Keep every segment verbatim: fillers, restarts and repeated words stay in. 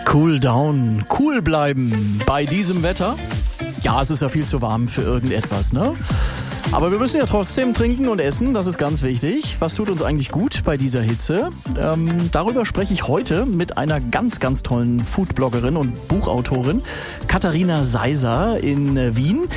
Cool down, cool bleiben bei diesem Wetter. Ja, es ist ja viel zu warm für irgendetwas, ne? Aber wir müssen ja trotzdem trinken und essen, das ist ganz wichtig. Was tut uns eigentlich gut bei dieser Hitze? Ähm, darüber spreche ich heute mit einer ganz, ganz tollen Foodbloggerin und Buchautorin, Katharina Seiser in äh, Wien.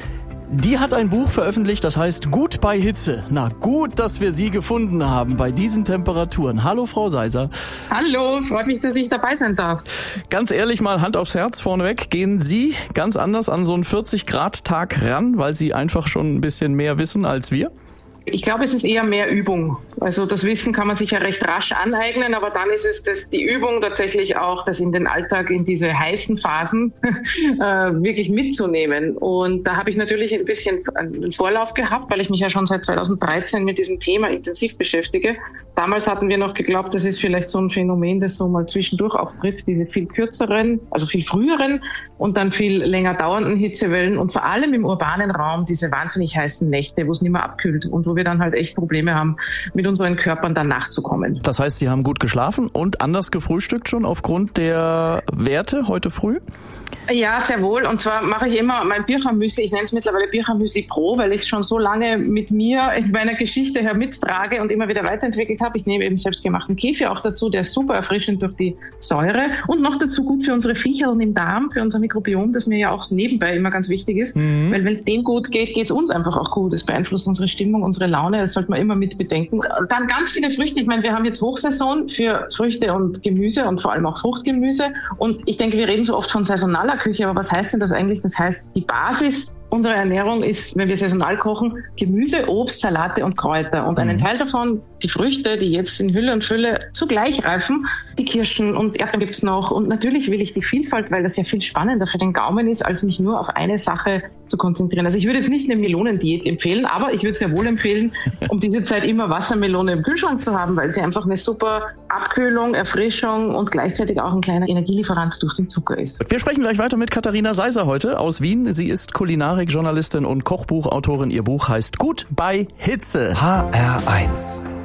Die hat ein Buch veröffentlicht, das heißt Gut bei Hitze. Na gut, dass wir sie gefunden haben bei diesen Temperaturen. Hallo Frau Seiser. Hallo, freut mich, dass ich dabei sein darf. Ganz ehrlich mal, Hand aufs Herz vorneweg, gehen Sie ganz anders an so einen vierzig Grad Tag ran, weil Sie einfach schon ein bisschen mehr wissen als wir? Ich glaube, es ist eher mehr Übung. Also das Wissen kann man sich ja recht rasch aneignen, aber dann ist es das, die Übung tatsächlich auch, das in den Alltag, in diese heißen Phasen äh, wirklich mitzunehmen. Und da habe ich natürlich ein bisschen einen Vorlauf gehabt, weil ich mich ja schon seit zweitausenddreizehn mit diesem Thema intensiv beschäftige. Damals hatten wir noch geglaubt, das ist vielleicht so ein Phänomen, das so mal zwischendurch auftritt, diese viel kürzeren, also viel früheren und dann viel länger dauernden Hitzewellen und vor allem im urbanen Raum diese wahnsinnig heißen Nächte, wo es nicht mehr abkühlt und wo wir dann halt echt Probleme haben, mit unseren Körpern dann nachzukommen. Das heißt, Sie haben gut geschlafen und anders gefrühstückt schon aufgrund der Werte heute früh? Ja, sehr wohl. Und zwar mache ich immer mein Birchermüsli, ich nenne es mittlerweile Birchermüsli Pro, weil ich es schon so lange mit mir in meiner Geschichte her mittrage und immer wieder weiterentwickelt habe. Ich nehme eben selbstgemachten Kefir auch dazu, der ist super erfrischend durch die Säure und noch dazu gut für unsere Viecher und im Darm, für unser Mikrobiom, das mir ja auch nebenbei immer ganz wichtig ist. Mhm. Weil wenn es denen gut geht, geht es uns einfach auch gut. Es beeinflusst unsere Stimmung, unsere Laune, das sollte man immer mit bedenken. Und dann ganz viele Früchte. Ich meine, wir haben jetzt Hochsaison für Früchte und Gemüse und vor allem auch Fruchtgemüse. Und ich denke, wir reden so oft von saisonaler Küche, aber was heißt denn das eigentlich? Das heißt, die Basis unserer Ernährung ist, wenn wir saisonal kochen, Gemüse, Obst, Salate und Kräuter. Und einen Teil davon, die Früchte, die jetzt in Hülle und Fülle zugleich reifen, die Kirschen und Erdbeeren gibt's noch. Und natürlich will ich die Vielfalt, weil das ja viel spannender für den Gaumen ist, als mich nur auf eine Sache zu konzentrieren. Also ich würde jetzt nicht eine Melonendiät empfehlen, aber ich würde sehr wohl empfehlen, um diese Zeit immer Wassermelone im Kühlschrank zu haben, weil sie einfach eine super Abkühlung, Erfrischung und gleichzeitig auch ein kleiner Energielieferant durch den Zucker ist. Wir sprechen gleich weiter mit Katharina Seiser heute aus Wien. Sie ist Kulinarik-Journalistin und Kochbuchautorin. Ihr Buch heißt Gut bei Hitze. H R eins